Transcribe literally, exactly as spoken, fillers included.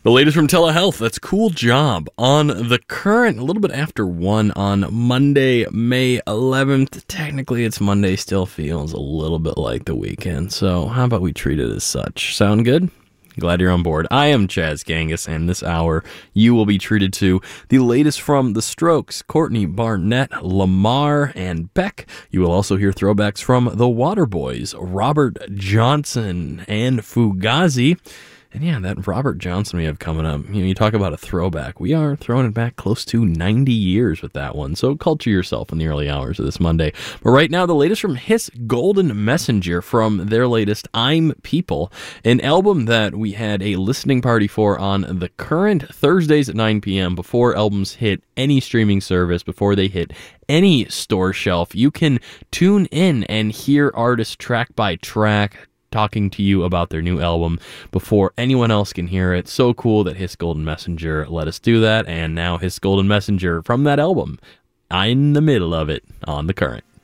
The latest from Telehealth, that's Cool Job on The Current, a little bit after one on Monday, May eleventh. Technically, it's Monday, still feels a little bit like the weekend, so how about we treat it as such? Sound good? Glad you're on board. I am Chaz Gangus, and this hour you will be treated to the latest from The Strokes, Courtney Barnett, Lamar, and Beck. You will also hear throwbacks from The Waterboys, Robert Johnson, and Fugazi. And yeah, that Robert Johnson we have coming up, you know, you talk about a throwback. We are throwing it back close to ninety years with that one. So culture yourself in the early hours of this Monday. But right now, the latest from His Golden Messenger from their latest I'm People, an album that we had a listening party for on The Current Thursdays at nine p.m. before albums hit any streaming service, before they hit any store shelf. You can tune in and hear artists track by track talking to you about their new album before anyone else can hear it. So cool that His Golden Messenger let us do that, and now His Golden Messenger from that album. I'm in the middle of it on The Current.